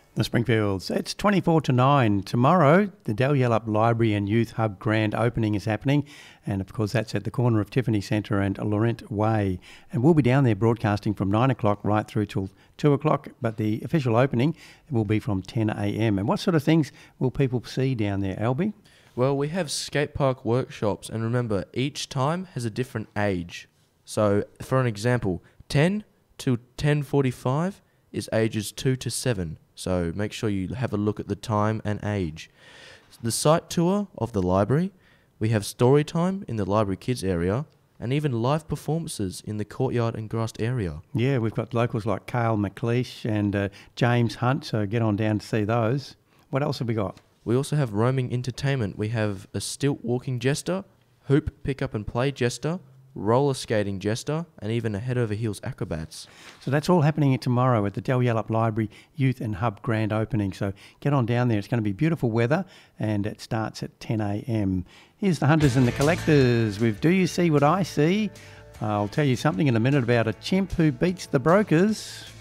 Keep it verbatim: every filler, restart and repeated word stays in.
The Springfields. It's twenty-four to nine. Tomorrow, the Dalyellup Library and Youth Hub grand opening is happening. And of course, that's at the corner of Tiffany Centre and Laurent Way. And we'll be down there broadcasting from nine o'clock right through till two o'clock. But the official opening will be from ten a.m. And what sort of things will people see down there, Albie? Well, we have skate park workshops. And remember, each time has a different age. So, for an example, ten to ten forty-five is ages two to seven. So make sure you have a look at the time and age. The site tour of the library, we have story time in the library kids area, and even live performances in the courtyard and grassed area. Yeah, we've got locals like Cale McLeish and uh, James Hunt, so get on down to see those. What else have we got? We also have roaming entertainment. We have a stilt walking jester, hoop pick up and play jester, roller skating jester, and even a head over heels acrobats. So that's all happening tomorrow at the Dalyellup Library Youth and Hub grand opening. So get on down there. It's going to be beautiful weather and it starts at ten a.m. Here's the Hunters and the Collectors with Do You See What I See? I'll tell you something in a minute about a chimp who beats the brokers.